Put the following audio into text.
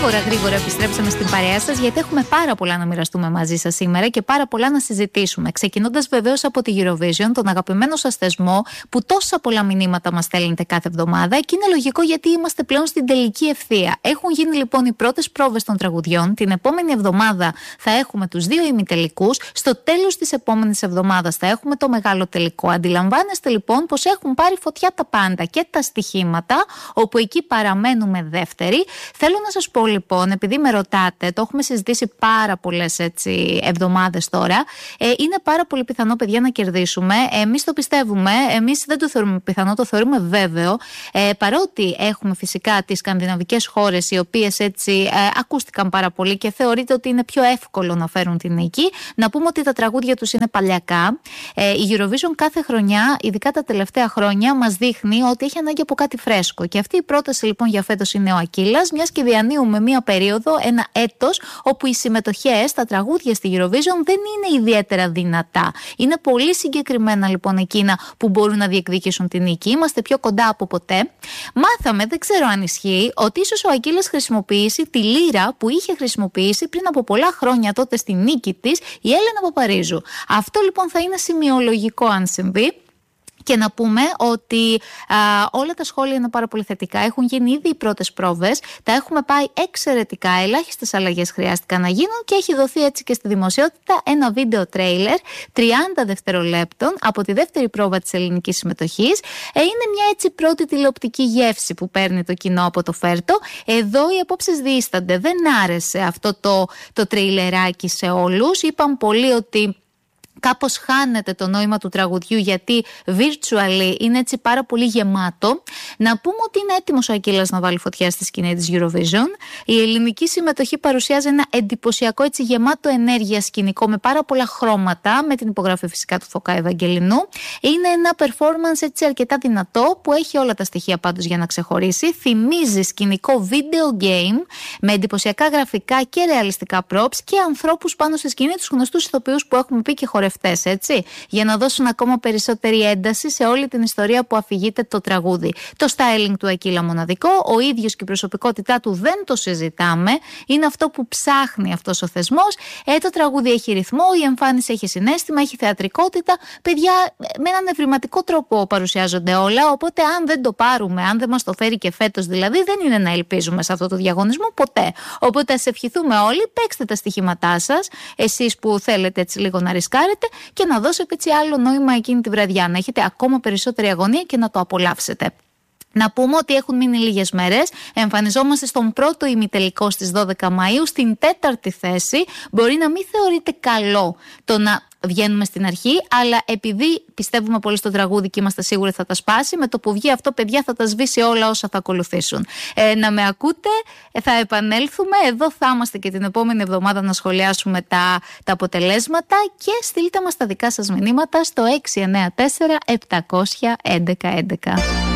Γρήγορα επιστρέψαμε στην παρέα σας, γιατί έχουμε πάρα πολλά να μοιραστούμε μαζί σας σήμερα και πάρα πολλά να συζητήσουμε. Ξεκινώντας βεβαίως από τη Eurovision, τον αγαπημένο σας θεσμό που τόσα πολλά μηνύματα μας στέλνετε κάθε εβδομάδα, και είναι λογικό γιατί είμαστε πλέον στην τελική ευθεία. Έχουν γίνει λοιπόν οι πρώτες πρόβες των τραγουδιών. Την επόμενη εβδομάδα θα έχουμε τους 2 ημιτελικούς. Στο τέλος της επόμενης εβδομάδας θα έχουμε το μεγάλο τελικό. Αντιλαμβάνεστε λοιπόν πως έχουν πάρει φωτιά τα πάντα και τα στοιχήματα, όπου εκεί παραμένουμε δεύτεροι. Θέλω να σας πω λοιπόν, επειδή με ρωτάτε, το έχουμε συζητήσει πάρα πολλές εβδομάδες τώρα, είναι πάρα πολύ πιθανό, παιδιά, να κερδίσουμε. Εμείς το πιστεύουμε, εμείς δεν το θεωρούμε πιθανό, το θεωρούμε βέβαιο. Παρότι έχουμε φυσικά τις σκανδιναβικές χώρες, οι οποίες έτσι ακούστηκαν πάρα πολύ και θεωρείται ότι είναι πιο εύκολο να φέρουν την νίκη, να πούμε ότι τα τραγούδια τους είναι παλιακά. Η Eurovision κάθε χρονιά, ειδικά τα τελευταία χρόνια, μας δείχνει ότι έχει ανάγκη από κάτι φρέσκο. Και αυτή η πρόταση λοιπόν για φέτος είναι ο Ακύλας, μιας και διανύουμε μία περίοδο, ένα έτος, όπου οι συμμετοχές στα τραγούδια στη Eurovision δεν είναι ιδιαίτερα δυνατά. Είναι πολύ συγκεκριμένα λοιπόν εκείνα που μπορούν να διεκδικήσουν την νίκη. Είμαστε πιο κοντά από ποτέ. Μάθαμε, δεν ξέρω αν ισχύει, ότι ίσως ο Ακύλας χρησιμοποιήσει τη λύρα που είχε χρησιμοποιήσει πριν από πολλά χρόνια, τότε στη νίκη της, η Έλενα Παπαρίζου. Αυτό λοιπόν θα είναι σημειολογικό αν συμβεί. Και να πούμε ότι όλα τα σχόλια είναι πάρα πολύ θετικά. Έχουν γίνει ήδη οι πρώτες πρόβες. Τα έχουμε πάει εξαιρετικά. Ελάχιστες αλλαγές χρειάστηκαν να γίνουν και έχει δοθεί έτσι και στη δημοσιότητα ένα βίντεο τρέιλερ 30 δευτερολέπτων από τη δεύτερη πρόβα της ελληνικής συμμετοχής. Είναι μια έτσι πρώτη τηλεοπτική γεύση που παίρνει το κοινό από το φέρτο. Εδώ οι απόψεις διείστανται. Δεν άρεσε αυτό το τρέιλεράκι σε όλους. Είπαν πολλοί ότι κάπως χάνεται το νόημα του τραγουδιού, γιατί virtually είναι έτσι πάρα πολύ γεμάτο. Να πούμε ότι είναι έτοιμος ο Ακύλας να βάλει φωτιά στη σκηνή της Eurovision. Η ελληνική συμμετοχή παρουσιάζει ένα εντυπωσιακό έτσι γεμάτο ενέργεια σκηνικό με πάρα πολλά χρώματα, με την υπογραφή φυσικά του Φωκά Ευαγγελινού. Είναι ένα performance έτσι αρκετά δυνατό, που έχει όλα τα στοιχεία πάντως για να ξεχωρίσει. Θυμίζει σκηνικό video game με εντυπωσιακά γραφικά και ρεαλιστικά props και ανθρώπους πάνω στη σκηνή, τους γνωστούς ηθοποιούς που έχουμε πει και χορευτές, έτσι, για να δώσουν ακόμα περισσότερη ένταση σε όλη την ιστορία που αφηγείται το τραγούδι. Το styling του Ακύλα μοναδικό, ο ίδιος και η προσωπικότητά του δεν το συζητάμε, είναι αυτό που ψάχνει αυτός ο θεσμός. Το τραγούδι έχει ρυθμό, η εμφάνιση έχει συναίσθημα, έχει θεατρικότητα. Παιδιά, με έναν ευρηματικό τρόπο παρουσιάζονται όλα, οπότε αν δεν το πάρουμε, αν δεν μας το φέρει και φέτος δηλαδή, δεν είναι να ελπίζουμε σε αυτό το διαγωνισμό ποτέ. Οπότε ας ευχηθούμε όλοι, παίξτε τα στοιχήματά σας, εσείς που θέλετε έτσι λίγο να ρισκάρετε, και να δώσετε έτσι άλλο νόημα εκείνη τη βραδιά, να έχετε ακόμα περισσότερη αγωνία και να το απολαύσετε. Να πούμε ότι έχουν μείνει λίγες μέρες. Εμφανιζόμαστε στον πρώτο ημιτελικό στις 12 Μαΐου, στην 4η θέση. Μπορεί να μην θεωρείται καλό το να βγαίνουμε στην αρχή, αλλά επειδή πιστεύουμε πολύ στο τραγούδι και είμαστε σίγουροι θα τα σπάσει, με το που βγει αυτό, παιδιά, θα τα σβήσει όλα όσα θα ακολουθήσουν. Να με ακούτε, θα επανέλθουμε. Εδώ θα είμαστε και την επόμενη εβδομάδα να σχολιάσουμε τα αποτελέσματα, και στείλτε μας τα δικά σας μηνύματα στο 694 700 11 11.